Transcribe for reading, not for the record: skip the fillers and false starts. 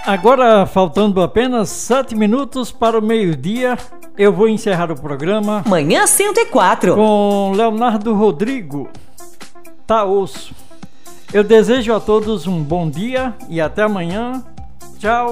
Agora, faltando apenas 7 minutos para o meio-dia, eu vou encerrar o programa Manhã 104 com Leonardo Rodrigo, Tá Osso. Eu desejo a todos um bom dia e até amanhã. Tchau.